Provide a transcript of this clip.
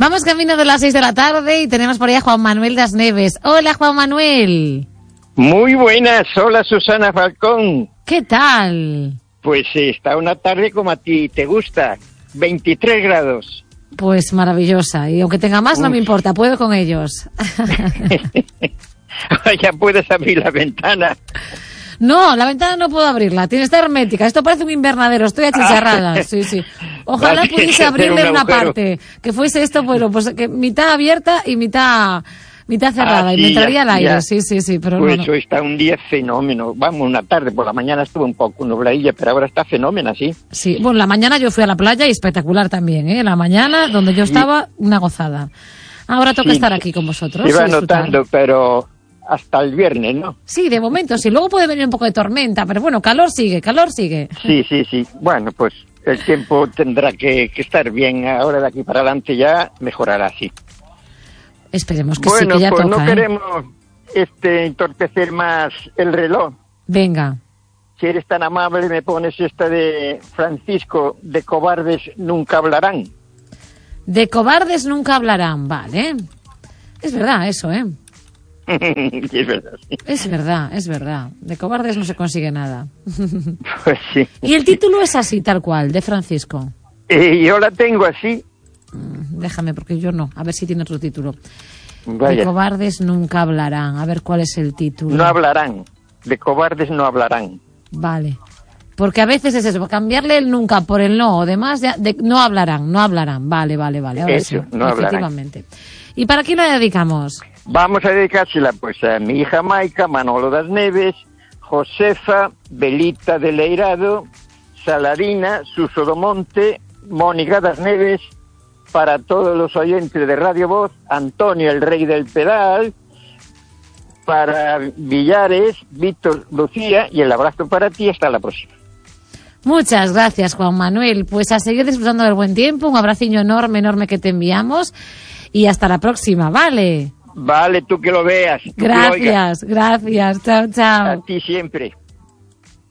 Vamos camino de las 6 de la tarde y tenemos por ahí a Juan Manuel Das Neves. Hola, Juan Manuel. Muy buenas, hola Susana Falcón. ¿Qué tal? Pues está una tarde como a ti te gusta, 23 grados. Pues maravillosa, y aunque tenga más no me importa, puedo con ellos. Ya puedes abrir la ventana. No, la ventana no puedo abrirla, tiene que estar hermética. Esto parece un invernadero, estoy achicharrada. Sí. Ojalá pudiese abrirle una parte, que fuese esto, bueno, pues que mitad abierta y mitad cerrada, y me entraría al aire. Sí, pero pues bueno. Hoy está un día fenómeno. Vamos, una tarde, por la mañana estuvo un poco nubladilla, pero ahora está fenómeno, sí. Sí, bueno, la mañana yo fui a la playa y espectacular también, ¿eh? La mañana, donde yo estaba, una gozada. Ahora toca estar aquí con vosotros. Se va notando, pero hasta el viernes, ¿no? Sí, de momento sí. Luego puede venir un poco de tormenta, pero bueno, calor sigue. Sí. Bueno, pues el tiempo tendrá que estar bien. Ahora de aquí para adelante ya mejorará, sí. Esperemos que sí, que ya pues toca. No queremos entorpecer más el reloj. Venga. Si eres tan amable, me pones esta de Francisco, de cobardes nunca hablarán. De cobardes nunca hablarán, vale. Es verdad eso, ¿eh? Sí, es verdad, sí. Es verdad. De cobardes no se consigue nada. Pues sí. Y el título es así, tal cual, de Francisco. Yo la tengo así. Déjame, porque yo no. A ver si tiene otro título. Vaya. De cobardes nunca hablarán. A ver cuál es el título. No hablarán. De cobardes no hablarán. Vale. Porque a veces es eso, cambiarle el nunca por el no o demás, no hablarán. Vale. Ahora eso, sí, no efectivamente. ¿Y para quién la dedicamos? Vamos a dedicársela pues a mi hija Maica, Manolo Das Neves, Josefa, Belita de Leirado, Salarina, Suso do Monte, Mónica Das Neves, para todos los oyentes de Radio Voz, Antonio el Rey del Pedal, para Villares, Víctor, Lucía, y el abrazo para ti, hasta la próxima. Muchas gracias, Juan Manuel. Pues a seguir disfrutando del buen tiempo, un abraciño enorme que te enviamos, y hasta la próxima, ¿vale? Vale, tú que lo veas. Gracias, chao. A ti siempre.